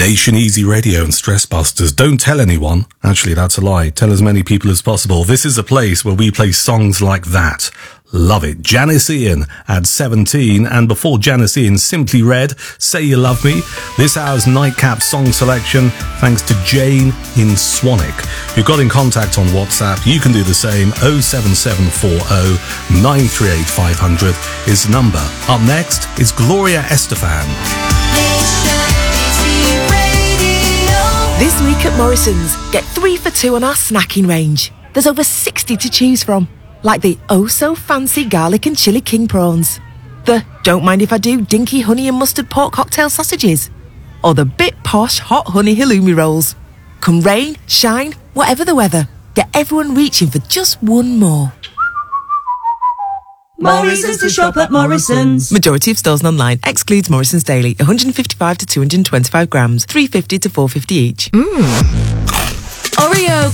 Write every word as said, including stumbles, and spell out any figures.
Nation Easy Radio and Stress Busters. Don't tell anyone. Actually, that's a lie. Tell as many people as possible. This is a place where we play songs like that. Love it. Janice Ian at seventeen, and before Janice Ian, Simply Red, Say You Love Me. This hour's nightcap song selection, thanks to Jane in Swanwick, who got in contact on WhatsApp. You can do the same. oh seven seven four oh nine three eight five hundred is the number. Up next is Gloria Estefan. This week at Morrison's, get three for two on our snacking range. There's over sixty to choose from, like the oh-so-fancy garlic and chili king prawns, the don't mind if I do dinky honey and mustard pork cocktail sausages, or the bit posh hot honey halloumi rolls. Come rain, shine, whatever the weather, get everyone reaching for just one more. Morrison's to shop at Morrison's. Majority of stores and online. Excludes Morrison's Daily. one hundred fifty-five to two hundred twenty-five grams. three fifty to four fifty each. Mmm. Oreo